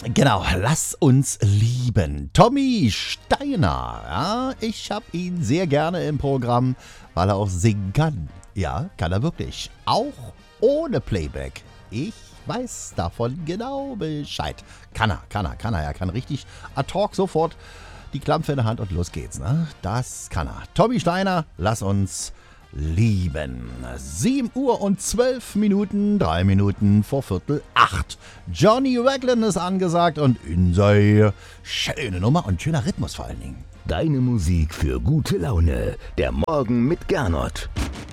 Genau, lass uns lieben. Tommy Steiner, ja, ich habe ihn sehr gerne im Programm, weil er auch singen kann. Ja, kann er wirklich. Auch ohne Playback. Ich weiß davon genau Bescheid. Kann er. Er kann richtig ad hoc sofort die Klampfe in der Hand und los geht's, ne? Das kann er. Tommy Steiner, lass uns lieben. 7 Uhr und 12 Minuten, 3 Minuten vor 7:45. Johnny Raglan ist angesagt und Insei. Schöne Nummer und schöner Rhythmus vor allen Dingen. Deine Musik für gute Laune. Der Morgen mit Gernot.